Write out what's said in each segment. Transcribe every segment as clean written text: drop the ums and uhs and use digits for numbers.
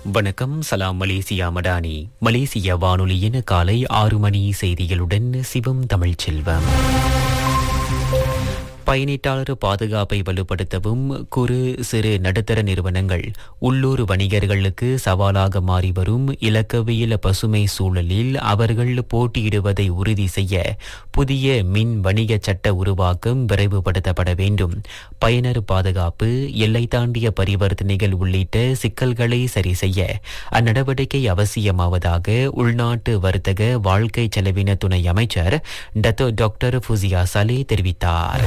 வணக்கம். சலாம் மலேசியா மடானி. மலேசிய வானொலியின் காலை 6 மணி செய்திகளுடன் சிவம் தமிழ்ச்செல்வம். பயணீட்டாளர் பாதுகாப்பை வலுப்படுத்தவும் குறு சிறு நடுத்தர நிறுவனங்கள் உள்ளூர் வணிகர்களுக்கு சவாலாக மாறி வரும் இலக்கவியல் பசுமை சூழலில் அவர்கள் போட்டியிடுவதை உறுதி செய்ய புதிய மின் வணிக சட்ட உருவாக்கம் விரைவுபடுத்தப்பட வேண்டும். பயனர் பாதுகாப்பு, எல்லை தாண்டிய பரிவர்த்தனைகள் உள்ளிட்ட சிக்கல்களை சரி செய்ய அந்நடவடிக்கை அவசியமாவதாக உள்நாட்டு வர்த்தக வாழ்க்கை செலவின துணை அமைச்சர் டாக்டர் ஃபுசியா சலே தெரிவித்தார்.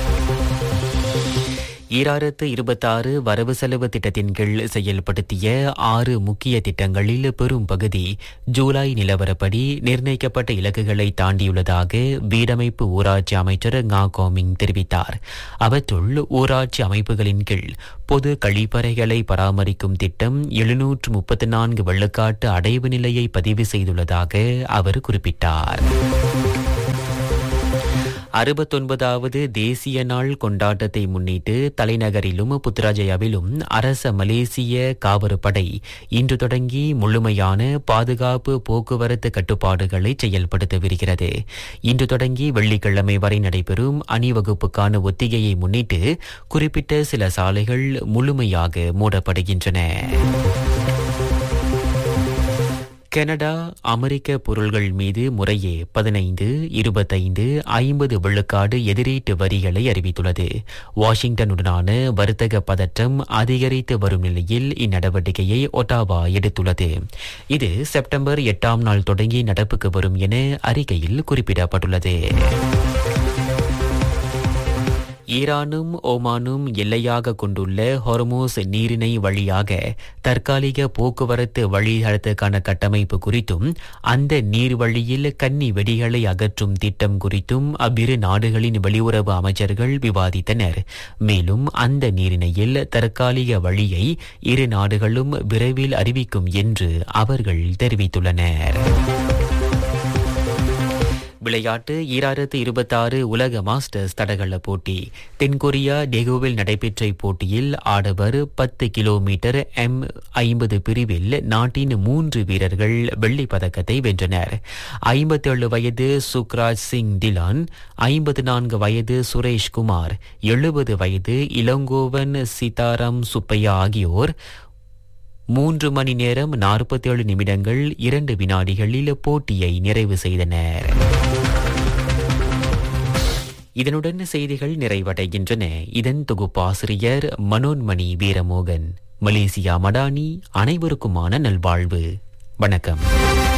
2026 வரவு செலவு திட்டத்தின் கீழ் செயல்படுத்திய 6 முக்கிய திட்டங்களில் பெரும் பகுதி ஜூலை நிலவரப்படி நிர்ணயிக்கப்பட்ட இலக்குகளை தாண்டியுள்ளதாக வீடமைப்பு ஊராட்சி அமைச்சர் ngா கோமிங் தெரிவித்தார். அவற்றுள் ஊராட்சி அமைப்புகளின் கீழ் பொது கழிப்பறைகளை பராமரிக்கும் திட்டம் 734 வெள்ளக்காட்டு அடைவு நிலையை பதிவு செய்துள்ளதாக அவர் குறிப்பிட்டார். 69வது தேசிய நாள் கொண்டாட்டத்தை முன்னிட்டு தலைநகரிலும் புத்ராஜயாவிலும் அரச மலேசிய காவற்படை இன்று தொடங்கி முழுமையான பாதுகாப்பு போக்குவரத்து கட்டுப்பாடுகளை செயல்படுத்தவிருக்கிறது. இன்று தொடங்கி வெள்ளிக்கிழமை வரை நடைபெறும் அணிவகுப்புக்கான ஒத்திகையை முன்னிட்டு குறிப்பிட்ட சில சாலைகள் முழுமையாக மூடப்படுகின்றன. கனடா அமெரிக்க பொருள்கள் மீது முறையே 15, 25, 50 வெள்ளுக்காடு எதிரீட்டு வரிகளை அறிவித்துள்ளது. வாஷிங்டனுடனான வர்த்தக பதற்றம் அதிகரித்து வரும் நிலையில் இந்நடவடிக்கையை ஒட்டாவா எடுத்துள்ளது. இது செப்டம்பர் 8ஆம் நாள் தொடங்கி நடப்புக்கு வரும் என அறிக்கையில் குறிப்பிடப்பட்டுள்ளது. ஈரானும் ஓமானும் எல்லையாக கொண்டுள்ள ஹொர்மோஸ் நீரிணை வழியாக தற்காலிக போக்குவரத்து வழித்தடத்துக்கான கட்டமைப்பு குறித்தும் அந்த நீர்வழியில் கன்னி வெடிகளை அகற்றும் திட்டம் குறித்தும் அவ்விரு நாடுகளின் வெளியுறவு அமைச்சர்கள் விவாதித்தனர். மேலும் அந்த நீரிணையில் தற்காலிக வழியை இரு நாடுகளும் விரைவில் அறிவிக்கும் என்று அவர்கள் தெரிவித்துள்ளனர். விளையாட்டு. 2026 உலக மாஸ்டர்ஸ் தடகள போட்டி தென்கொரியா டெகோவில் நடைபெற்ற இப்போட்டியில் ஆடவர் 10 கிலோமீட்டர் M50 பிரிவில் நாட்டின் 3 வீரர்கள் வெள்ளிப் பதக்கத்தை வென்றனர். 57 வயது சுக்ராஜ் சிங் டிலான், 54 வயது சுரேஷ் குமார், 70 வயது இளங்கோவன் சீதாராம் சுப்பையா ஆகியோர் 3 மணி நேரம் 47 நிமிடங்கள் 2 வினாடிகளில் போட்டியை நிறைவு செய்தனர். இதனுடன் செய்திகள் நிறைவடைகின்றன. இதன் தொகுப்பாசிரியர் மனோன்மணி வீரமோகன். மலேசியா மடானி. அனைவருக்குமான நல்வாழ்வு. வணக்கம்.